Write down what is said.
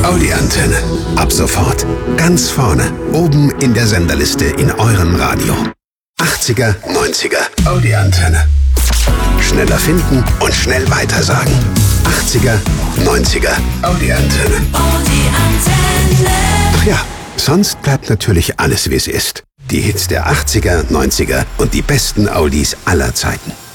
Audi-Antenne. Ab sofort ganz vorne, oben in der Senderliste in eurem Radio. 80er, 90er, Audi-Antenne. Schneller finden und schnell weitersagen. 80er, 90er, Audi-Antenne. Ach ja, sonst bleibt natürlich alles, wie es ist. Die Hits der 80er, 90er und die besten Audis aller Zeiten.